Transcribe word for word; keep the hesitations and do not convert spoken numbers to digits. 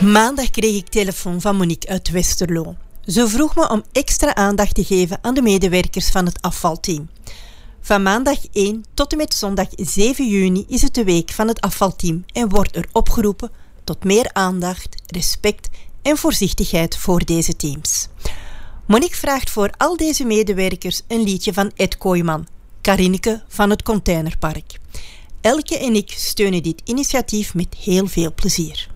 Maandag kreeg ik telefoon van Monique uit Westerlo. Ze vroeg me om extra aandacht te geven aan de medewerkers van het afvalteam. Van maandag één tot en met zondag zeven juni is het de week van het afvalteam en wordt er opgeroepen tot meer aandacht, respect en voorzichtigheid voor deze teams. Monique vraagt voor al deze medewerkers een liedje van Ed Kooijman, Karineke van het Containerpark. Elke en ik steunen dit initiatief met heel veel plezier.